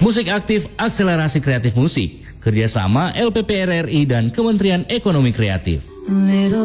Musik Aktif Akselerasi Kreatif Musik, kerjasama LPP RRI dan Kementerian Ekonomi Kreatif.